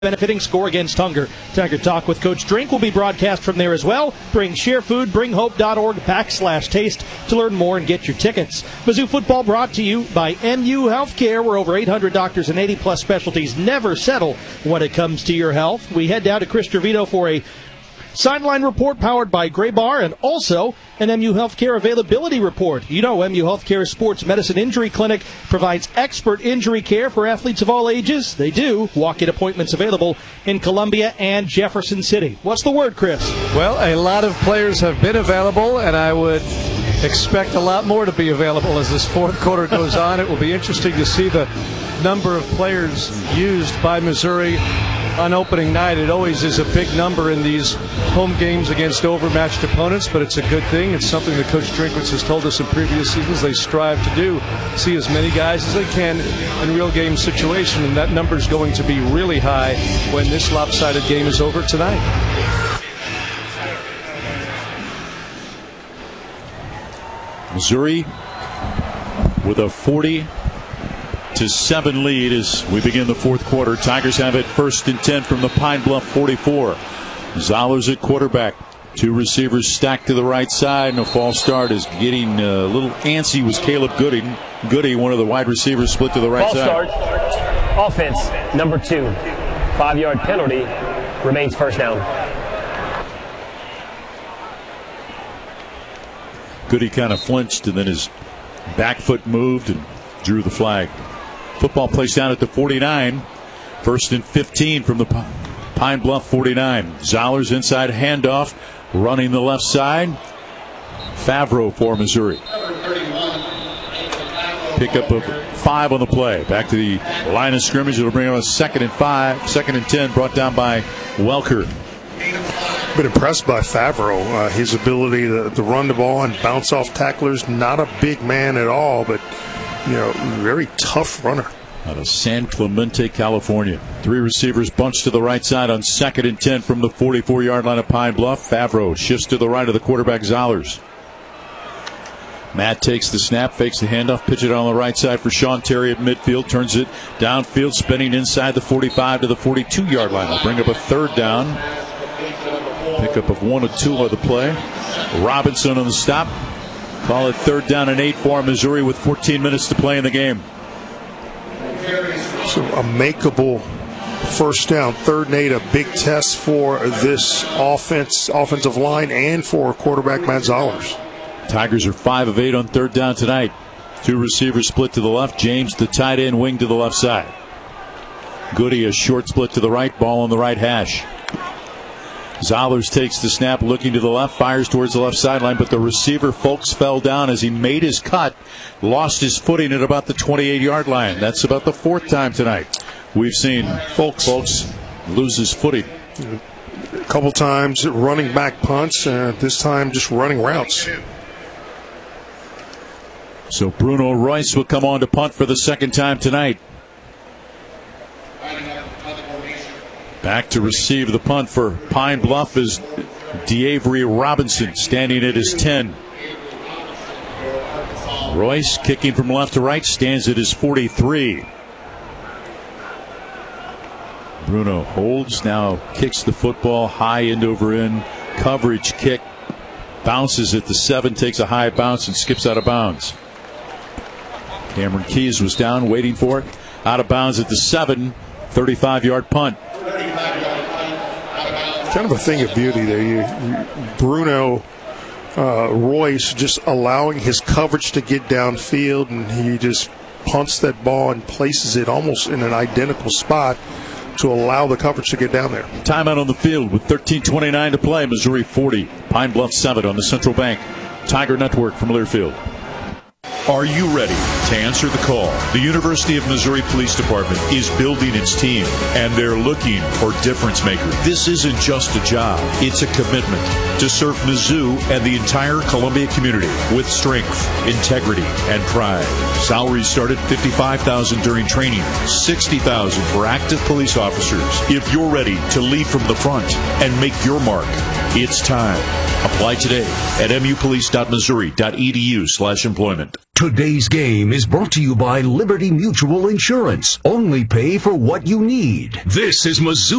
benefiting Score Against Hunger. Tiger Talk with Coach Drink will be broadcast from there as well. Bring Share Food, bringhope.org/taste to learn more and get your tickets. Mizzou football brought to you by MU Healthcare, where over 800 doctors and 80-plus specialties never settle when it comes to your health. We head down to Chris Trevino for a sideline report powered by Gray Bar and also an MU Healthcare availability report. You know, MU Healthcare Sports Medicine Injury Clinic provides expert injury care for athletes of all ages. They do. Walk-in appointments available in Columbia and Jefferson City. What's the word, Chris? Well, a lot of players have been available, and I would expect a lot more to be available as this fourth quarter goes on. It will be interesting to see the number of players used by Missouri on opening night. It always is a big number in these home games against overmatched opponents, but it's a good thing. It's something that Coach Drinkwitz has told us in previous seasons they strive to do, see as many guys as they can in real game situation, and that number is going to be really high when this lopsided game is over tonight. Missouri with a 40-7 lead as we begin the fourth quarter. Tigers have it 1st and 10 from the Pine Bluff 44. Zollers at quarterback. Two receivers stacked to the right side, and a false start is getting a little antsy was Caleb Goody. Goody, one of the wide receivers, split to the right side. False start. Offense, number 2. 5-yard penalty. Remains first down. Goody kind of flinched, and then his back foot moved and drew the flag. Football placed down at the 49. 1st and 15 from the Pine Bluff 49. Zollers inside handoff, running the left side. Favreau for Missouri. Pickup of 5 on the play. Back to the line of scrimmage. It'll bring up a 2nd and 5. 2nd and 10 brought down by Welker. Been impressed by Favreau. His ability to run the ball and bounce off tacklers. Not a big man at all, but very tough runner. Out of San Clemente, California. 3 receivers bunched to the right side on 2nd and 10 from the 44-yard line of Pine Bluff. Favreau shifts to the right of the quarterback, Zollers. Matt takes the snap, fakes the handoff, pitch it on the right side for Sean Terry at midfield, turns it downfield, spinning inside the 45 to the 42-yard line. They'll bring up a 3rd down. Pickup of 1 or 2 on the play. Robinson on the stop. Call it 3rd down and 8 for Missouri with 14 minutes to play in the game. So a makeable first down, 3rd and 8, a big test for this offensive line and for quarterback Matt Zollers. Tigers are 5 of 8 on 3rd down tonight. 2 receivers split to the left. James, the tight end, wing to the left side. Goody, a short split to the right, ball on the right hash. Zollers takes the snap, looking to the left, fires towards the left sideline, but the receiver, Folks, fell down as he made his cut, lost his footing at about the 28-yard line. That's about the 4th time tonight we've seen Folks lose his footing. A couple times running back punts, this time just running routes. So Bruno Royce will come on to punt for the 2nd time tonight. Back to receive the punt for Pine Bluff is D'Avery Robinson, standing at his 10. Royce kicking from left to right, stands at his 43. Bruno holds, now kicks the football high end over end. Coverage kick, bounces at the 7, takes a high bounce and skips out of bounds. Cameron Keys was down, waiting for it. Out of bounds at the 7, 35-yard punt. Kind of a thing of beauty there. Bruno Royce just allowing his coverage to get downfield, and he just punts that ball and places it almost in an identical spot to allow the coverage to get down there. Timeout on the field with 13:29 to play. Missouri 40, Pine Bluff 7 on the Central Bank Tiger Network from Learfield. Are you ready to answer the call? The University of Missouri Police Department is building its team, and they're looking for difference makers. This isn't just a job, it's a commitment to serve Mizzou and the entire Columbia community with strength, integrity, and pride. Salaries start at $55,000 during training, $60,000 for active police officers. If you're ready to lead from the front and make your mark, it's time. Apply today at mupolice.missouri.edu/employment. Today's game is is brought to you by Liberty Mutual Insurance. Only pay for what you need. This is Mizzou